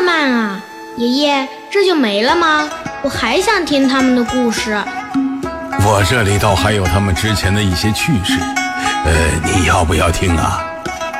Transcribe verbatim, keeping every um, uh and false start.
慢啊！爷爷，这就没了吗？我还想听他们的故事。 我这里倒还有他们之前的一些趣事，呃，你要不要听啊？